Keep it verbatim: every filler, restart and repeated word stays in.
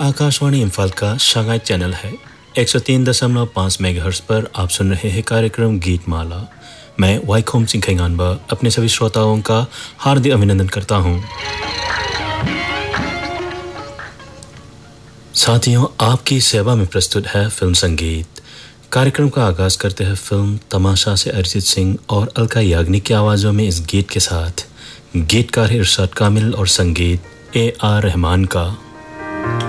आकाशवाणी इम्फाल का Shanghai channel है। एक सौ तीन दशमलव पाँच मेगाहर्ट्ज़ पर आप सुन रहे हैं कार्यक्रम गीतमाला। मैं वाइखोम सिंह खैंगानबा अपने सभी श्रोताओं का हार्दिक अभिनंदन करता हूं। साथियों, आपकी सेवा में प्रस्तुत है फिल्म संगीत। कार्यक्रम का आगाज करते हैं फिल्म तमाशा से अरिजीत सिंह और अलका याग्निक की आवाज़ों में इस गीत के साथ। गीतकार है इरशाद कामिल और संगीत ए आर रहमान का।